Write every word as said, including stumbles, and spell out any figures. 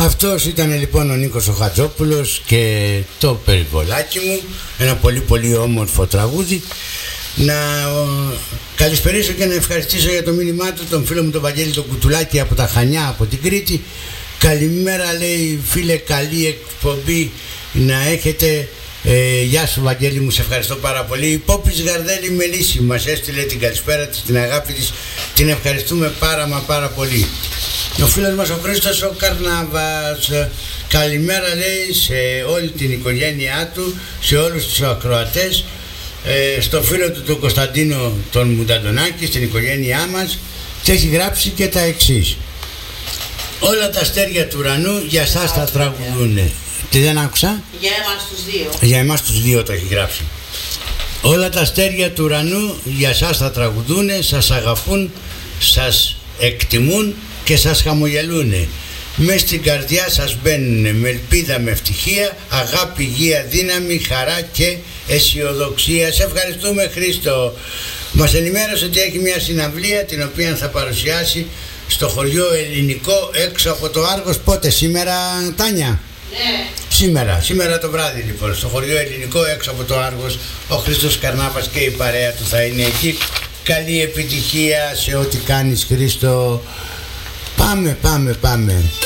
Αυτός ήταν λοιπόν ο Νίκος ο Χατζόπουλος και το περιβολάκι μου, ένα πολύ πολύ όμορφο τραγούδι. Να ο, καλησπερίσω και να ευχαριστήσω για το μήνυμά του τον φίλο μου τον Βαγγέλη τον Κουτουλάκη από τα Χανιά, από την Κρήτη. Καλημέρα, λέει, φίλε, καλή εκπομπή να έχετε. Ε, γεια σου Βαγγέλη μου, σε ευχαριστώ πάρα πολύ. Η Πόπης Γαρδέλη Μελίσση μας έστειλε την καλησπέρα της, την αγάπη της. Την ευχαριστούμε πάρα μα πάρα πολύ. Ο φίλος μας ο Χρήστος ο Καρνάβας, καλημέρα, λέει, σε όλη την οικογένειά του, σε όλους τους ακροατές, ε, στο φίλο του τον Κωνσταντίνο τον Μουνταντονάκη, στην οικογένειά μας, και έχει γράψει και τα εξής: όλα τα αστέρια του ουρανού για σας τα τραγουδούνε. Τι δεν άκουσα? Για εμάς τους δύο. Για εμάς τους δύο το έχει γράψει. Όλα τα αστέρια του ουρανού για σας θα τραγουδούνε, σας αγαπούν, σας εκτιμούν και σας χαμογελούνε. Μες στην καρδιά σας μπαίνουνε με ελπίδα, με ευτυχία, αγάπη, υγεία, δύναμη, χαρά και αισιοδοξία. Σε ευχαριστούμε, Χρήστο. Μας ενημέρωσε ότι έχει μια συναυλία την οποία θα παρουσιάσει στο χωριό Ελληνικό έξω από το Άργος. Πότε, σήμερα, Τάνια? Ναι. Σήμερα, σήμερα το βράδυ λοιπόν, στο χωριό Ελληνικό έξω από το Άργος. Ο Χρήστος Καρνάβας και η παρέα του θα είναι εκεί. Καλή επιτυχία σε ό,τι κάνεις, Χρήστο. Πάμε, πάμε, πάμε.